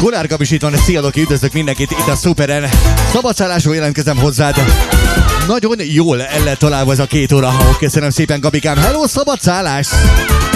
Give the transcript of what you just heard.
Kolár Gabi is itt van, szia Doki, üdvözlök mindenkit itt a Szuperen. Szabadszállásról jelentkezem hozzád. Nagyon jól el lett találva ez a 2 óra. Köszönöm szépen, Gabikám. Hello, szabadszállás!